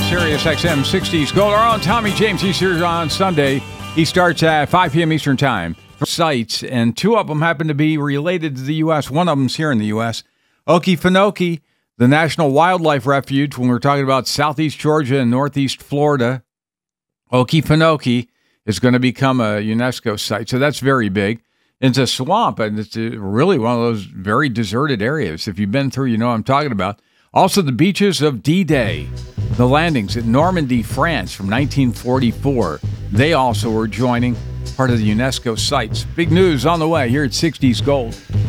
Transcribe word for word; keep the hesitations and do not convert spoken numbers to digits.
Sirius X M sixties Gold. Our own Tommy James. He's here on Sunday. He starts at five p.m. Eastern Time. Sites, and two of them happen to be related to the U S. One of them's here in the U S. Okefenokee, the National Wildlife Refuge, when we're talking about southeast Georgia and northeast Florida, Okefenokee is going to become a UNESCO site. So that's very big. It's a swamp, and it's really one of those very deserted areas. If you've been through, you know what I'm talking about. Also, the beaches of D-Day, the landings at Normandy, France from nineteen forty-four. They also were joining part of the UNESCO sites. Big news on the way here at sixties Gold.